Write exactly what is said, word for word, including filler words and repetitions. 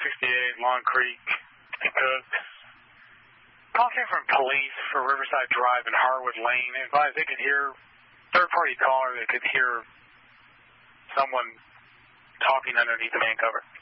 sixty-eight, Long Creek, and Cook. Calling from police for Riverside Drive and Harwood Lane. They advised they could hear, third-party caller, they could hear someone talking underneath the main cover.